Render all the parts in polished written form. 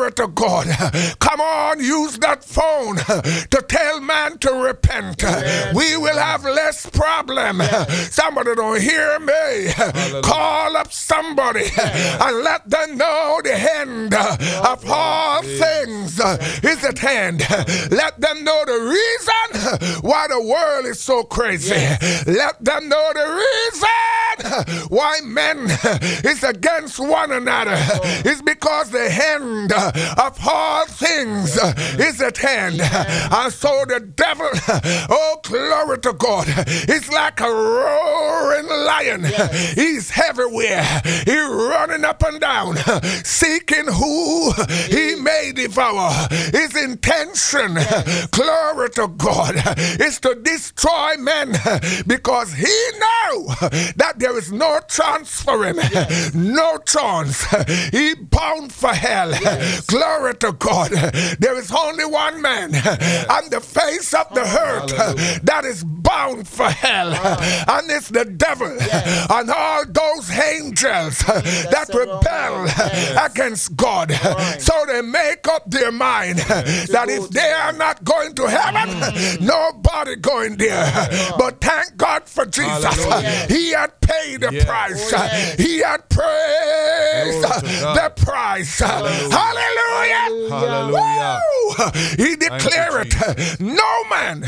Glory to God. Come on, use that phone to tell man to repent. We will have less problem. Somebody don't hear me. Call up somebody and let them know the end of all things is at hand. Let them know the reason why the world is so crazy. Let them know the reason why men is against one another. It's because the end of all things is at hand. And so the devil, oh glory to God, is like a roaring lion. He's everywhere. He's running up and down, seeking who he may devour. His intention, glory to God, is to destroy men because he knows that there is no chance for him. No chance. He bound for hell. Glory to God. There is only one man on the face of the earth that is bound for hell, and it's the devil and all those angels that rebel against God. So they make up their mind that if they are not going to heaven, nobody going there. But thank God for Jesus. He had paid the price. He had paid the price. Hallelujah. Hallelujah. Woo! He declared it. No man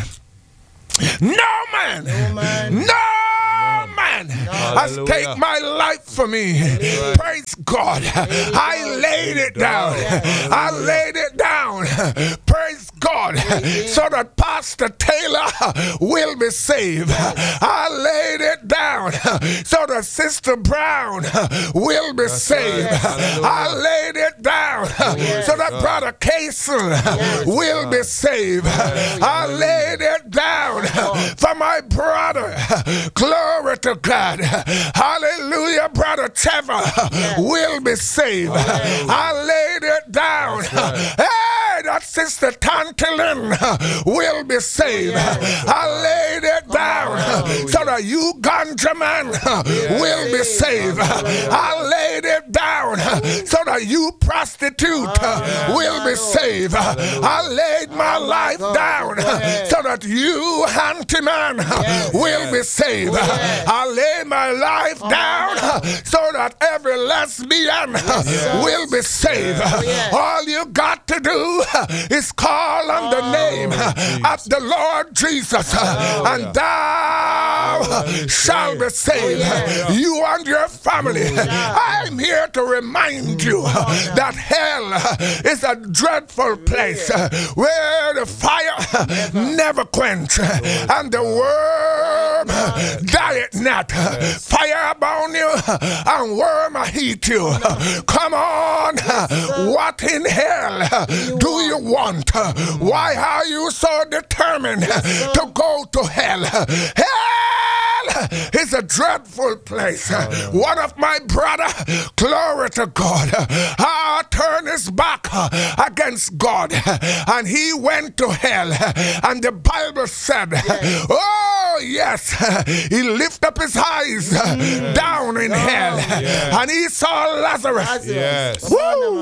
has taken my life for me. Praise God. I laid it down. I laid it down. Praise God. So that Pastor Taylor will be saved. I laid it down so that Sister Brown will be saved. I laid it down so that Brother Casey will be saved. I laid it down for my brother. Glory to God. Hallelujah. Brother Trevor will be saved. I laid it down. Hey, that Sister Tantalin will be saved. I laid it down so that you ganja man will be saved. I laid it down so that you prostitute will be saved. I laid my life down so that you anti-man will be saved. I lay my life down so that every lesbian will be saved. All you got to do is call on the name of the Lord Jesus, and thou shalt be saved. You and your family. I'm here to remind you that hell is a dreadful place where the fire never quench and the worm diet not. Fire abound you and worm eat you. Come on, what in hell do you want? Why are you so determined to go to hell? Hell is a dreadful place. One of my brother, glory to God, turned his back against God and he went to hell, and the Bible said, oh yes, he lifted up his eyes down in hell and he saw Lazarus. Yes. Woo!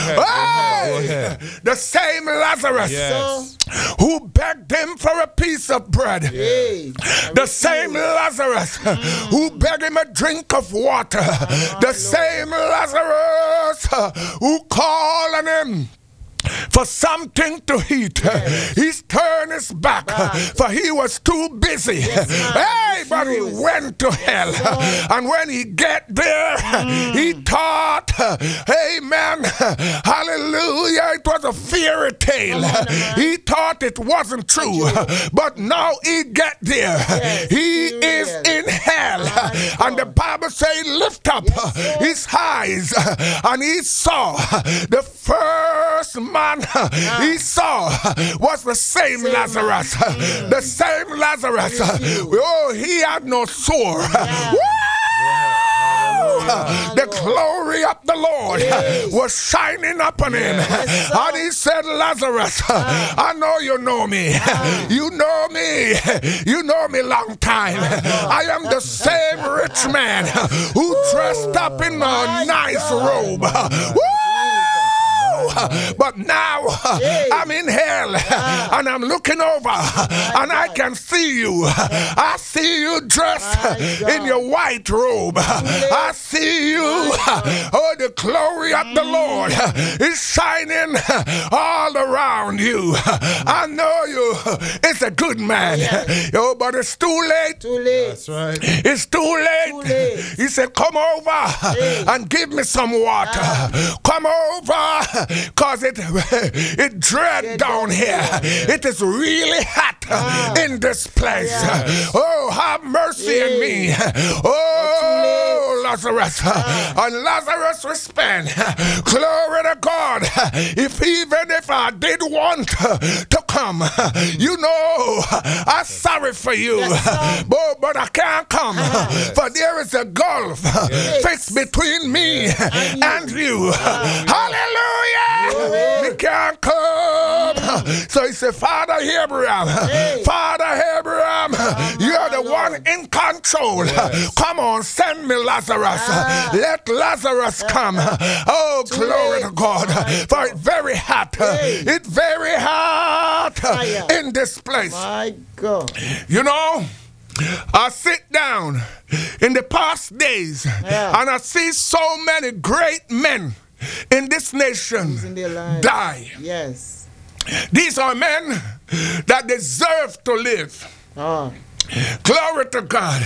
Hey! The same Lazarus who begged him for a piece of bread. The same Lazarus who begged him a drink of water. The same Lazarus who called on him for something to eat. He's turned his back, for he was too busy. Hey, but he went to hell. And when he get there, he thought, amen, hallelujah, it was a fairy tale. He thought it wasn't true. But now he get there. He is in hell. And the Bible says, lift up his eyes. And he saw the first man he saw was the same Lazarus. The same Lazarus. Oh, he had no sore. The glory of the Lord was shining upon him. And he said, Lazarus, I know you know me. You know me. You know me long time. I am the same rich man who dressed up in a nice robe. Woo! but now I'm in hell and I'm looking over and I can see you. I see you dressed in your white robe. I see you. Oh, the glory of the Lord is shining all around you. I know you. It's a good man. Oh, but it's too late. Too late. That's right. It's too late. He said, come over and give me some water. Come over, because it dread down here. It is really hot in this place. Oh, have mercy on me. Oh, Lazarus. And Lazarus respond. Glory to God. Even if I did want to come, you know, I'm sorry for you. But I can't come. For there is a gulf fixed between me and you. Hallelujah. We can't come. So he said, Father Abraham, you're the one in control. Come on, send me Lazarus. Let Lazarus come. Oh, glory to God. For it's very hot. It's very hot in this place. My God. You know, I sit down in the past days and I see so many great men in this nation die. Yes. These are men that deserve to live. Glory to God.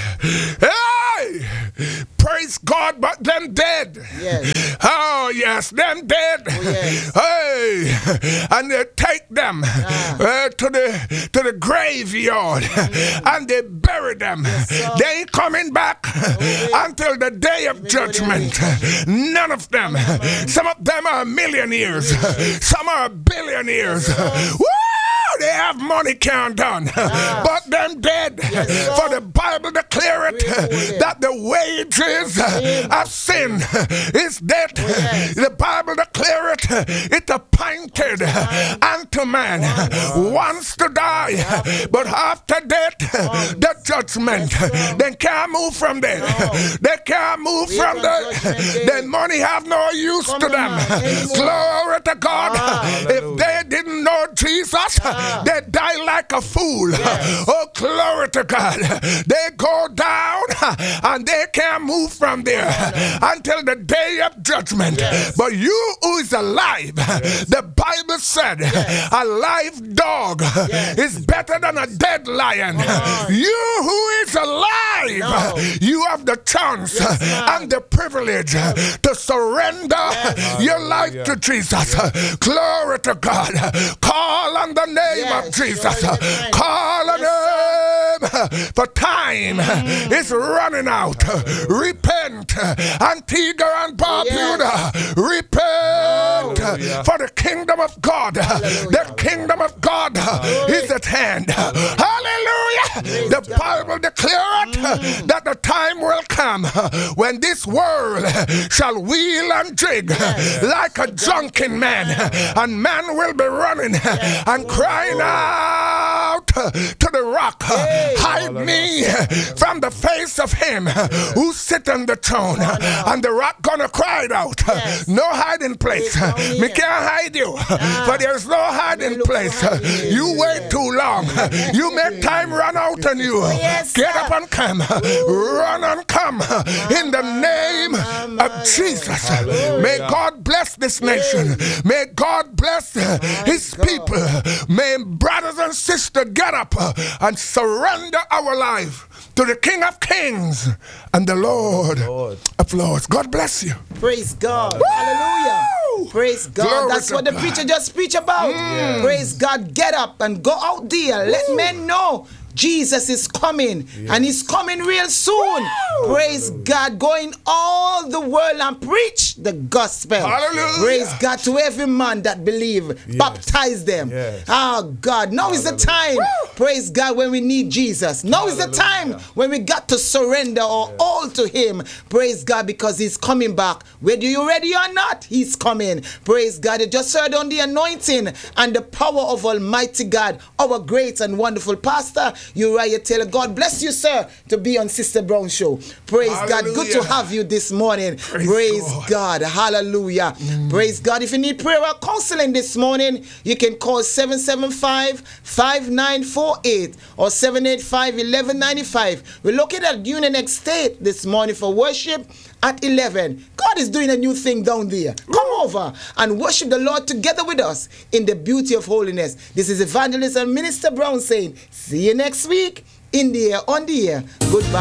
Hey! Praise God, but them dead. Yes. Oh, yes, them dead. Oh, yes. Hey! And they take them to the graveyard and they bury them. They ain't coming back until the day of judgment. None of them. Some of them are millionaires. Some are billionaires. Woo! They have money can't done, but them dead. For the Bible declared that the wages of sin is death. The Bible declared it appointed unto man once to die, but after death, the judgment. They can't move from there. They can't move from there. Their money have no use to them. Glory to God. If they didn't know Jesus, they die like a fool. Oh, glory to God. They go down and they can't move from there until the day of judgment. But you who is alive, the Bible said a live dog is better than a dead lion. You who is alive, you have the chance and the privilege to surrender your life to Jesus. Glory to God. Call on the name of Jesus. Call on him, for time is running out. Repent, Antigua and Barbuda. Repent, for the kingdom of God. The kingdom of God is at hand. Hallelujah. The Bible declared that the time will come when this world shall wheel and jig like a drunken man, and man will be running and crying out to the rock, hide me from the face of him who sit on the throne. And the rock gonna cry out, no hiding place. Me can't hide you, for there's no hiding place. You wait too long. You make time run out on you. Get up and come. Run and come in the name of Jesus. May God bless this nation. May God bless his people. May brothers and sisters get up and surrender our life to the King of Kings and the Lord of Lords. God bless you. Praise God. Woo! Hallelujah. Praise God. Glory. That's what the preacher just preached about. Praise God. Get up and go out there. Woo! Let men know Jesus is coming, and he's coming real soon. Woo! Praise God. Go in all the world and preach the gospel. Hallelujah. Praise God to every man that believe. Baptize them. Oh God. Now is the time. Woo! Praise God, when we need Jesus. Now is the time when we got to surrender our all to him. Praise God, because he's coming back. Whether you're ready or not, he's coming. Praise God. You just heard on the anointing and the power of Almighty God, our great and wonderful pastor, Uriah Taylor. God bless you, sir, to be on Sister Brown Show. Praise God. Good to have you this morning. Praise God. Hallelujah. Praise God. If you need prayer or counseling this morning, you can call 775-5948 or 785-1195. We're looking at Union Estate this morning for worship at 11. God is doing a new thing down there. Come over and worship the Lord together with us in the beauty of holiness. This is Evangelist and Minister Brown saying, see you next week in the air, on the air. Goodbye.